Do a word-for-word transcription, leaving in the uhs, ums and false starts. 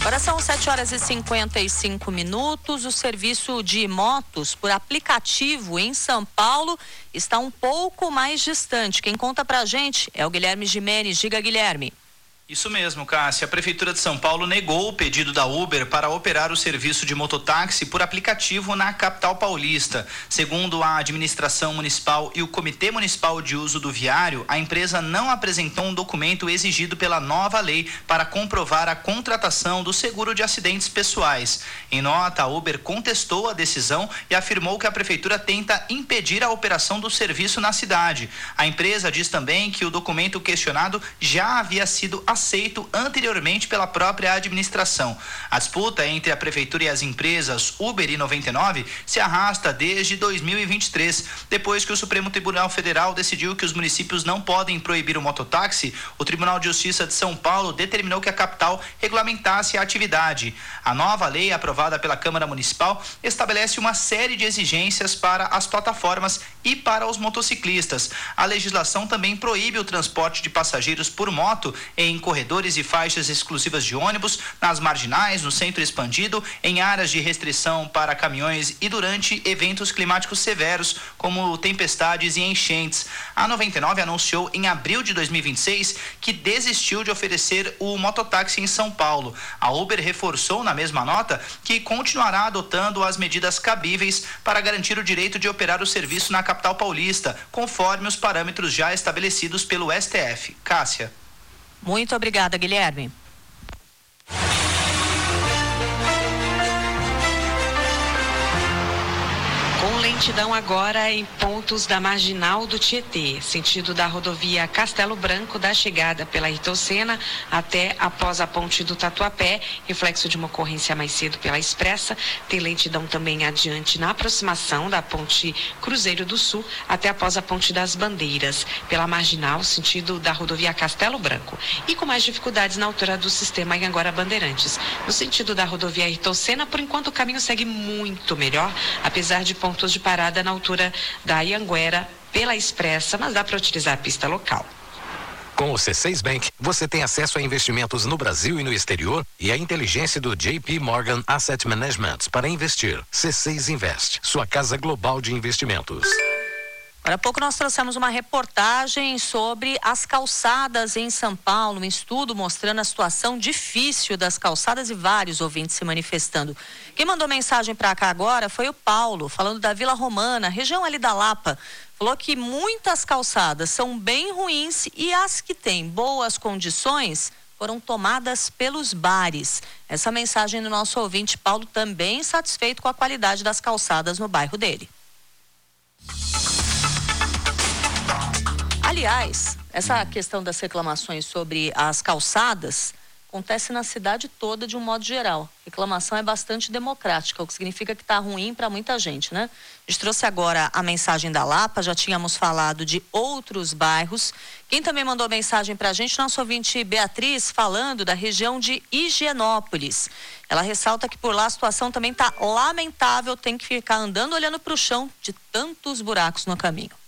Agora são sete horas e cinquenta e cinco minutos. O serviço de motos por aplicativo em São Paulo está um pouco mais distante. Quem conta pra gente é o Guilherme Gimenez. Diga, Guilherme. Isso mesmo, Cássia. A Prefeitura de São Paulo negou o pedido da Uber para operar o serviço de mototáxi por aplicativo na capital paulista. Segundo a administração municipal e o Comitê Municipal de Uso do Viário, a empresa não apresentou um documento exigido pela nova lei para comprovar a contratação do seguro de acidentes pessoais. Em nota, a Uber contestou a decisão e afirmou que a Prefeitura tenta impedir a operação do serviço na cidade. A empresa diz também que o documento questionado já havia sido aceito anteriormente pela própria administração. A disputa entre a Prefeitura e as empresas Uber e noventa e nove se arrasta desde dois mil e vinte e três, depois que o Supremo Tribunal Federal decidiu que os municípios não podem proibir o mototáxi. O Tribunal de Justiça de São Paulo determinou que a capital regulamentasse a atividade. A nova lei, aprovada pela Câmara Municipal, estabelece uma série de exigências para as plataformas e para os motociclistas. A legislação também proíbe o transporte de passageiros por moto em corredores e faixas exclusivas de ônibus, nas marginais, no centro expandido, em áreas de restrição para caminhões e durante eventos climáticos severos, como tempestades e enchentes. A noventa e nove anunciou em abril de dois mil e vinte e seis que desistiu de oferecer o mototáxi em São Paulo. A Uber reforçou na mesma nota que continuará adotando as medidas cabíveis para garantir o direito de operar o serviço na capital paulista, conforme os parâmetros já estabelecidos pelo S T F. Cássia. Muito obrigada, Guilherme. Com lentidão agora em pontos da Marginal do Tietê, sentido da rodovia Castelo Branco, da chegada pela Ritocena até após a ponte do Tatuapé, reflexo de uma ocorrência mais cedo pela Expressa. Tem lentidão também adiante na aproximação da ponte Cruzeiro do Sul até após a ponte das Bandeiras, pela Marginal, sentido da rodovia Castelo Branco. E com mais dificuldades na altura do sistema em agora Bandeirantes. No sentido da rodovia Ritocena, por enquanto o caminho segue muito melhor, apesar de pontos de parada na altura da Ianguera pela Expressa, mas dá para utilizar a pista local. Com o C seis Bank, você tem acesso a investimentos no Brasil e no exterior e a inteligência do J P Morgan Asset Management para investir. C seis Invest, sua casa global de investimentos. Agora há pouco nós trouxemos uma reportagem sobre as calçadas em São Paulo, um estudo mostrando a situação difícil das calçadas e vários ouvintes se manifestando. Quem mandou mensagem para cá agora foi o Paulo, falando da Vila Romana, região ali da Lapa. Falou que muitas calçadas são bem ruins e as que têm boas condições foram tomadas pelos bares. Essa mensagem do nosso ouvinte Paulo, também satisfeito com a qualidade das calçadas no bairro dele. Aliás, essa questão das reclamações sobre as calçadas acontece na cidade toda de um modo geral. Reclamação é bastante democrática, o que significa que está ruim para muita gente, né? A gente trouxe agora a mensagem da Lapa, já tínhamos falado de outros bairros. Quem também mandou mensagem para a gente, nosso ouvinte Beatriz, falando da região de Higienópolis. Ela ressalta que por lá a situação também está lamentável, tem que ficar andando olhando para o chão de tantos buracos no caminho.